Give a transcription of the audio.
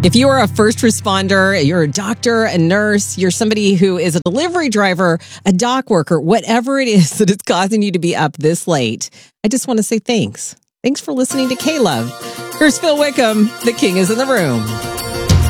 If you are a first responder, you're a doctor, a nurse, you're somebody who is a delivery driver, a dock worker, whatever it is that is causing you to be up this late, I just want to say thanks. Thanks for listening to K-Love. Here's Phil Wickham. The king is in the room.